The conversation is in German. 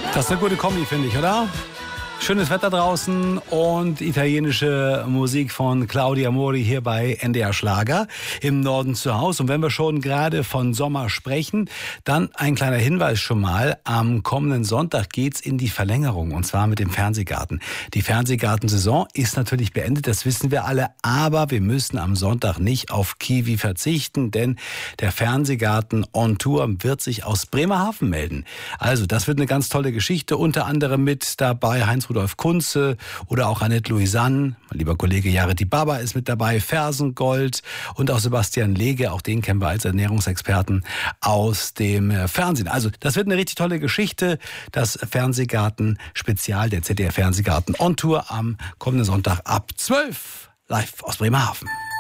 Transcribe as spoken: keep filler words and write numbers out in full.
Das ist eine gute Kombi, finde ich, oder? Schönes Wetter draußen und italienische Musik von Claudia Mori hier bei N D R Schlager im Norden zu Hause. Und wenn wir schon gerade von Sommer sprechen, dann ein kleiner Hinweis schon mal. Am kommenden Sonntag geht's in die Verlängerung und zwar mit dem Fernsehgarten. Die Fernsehgartensaison ist natürlich beendet, das wissen wir alle, aber wir müssen am Sonntag nicht auf Kiwi verzichten, denn der Fernsehgarten on Tour wird sich aus Bremerhaven melden. Also das wird eine ganz tolle Geschichte, unter anderem mit dabei Heinz Rudolf Kunze oder auch Annette Louisanne. Mein lieber Kollege Jared Dibaba ist mit dabei, Fersengold und auch Sebastian Lege, auch den kennen wir als Ernährungsexperten aus dem Fernsehen. Also das wird eine richtig tolle Geschichte. Das Fernsehgarten-Spezial, der Z D F Fernsehgarten on Tour am kommenden Sonntag ab zwölf live aus Bremerhaven.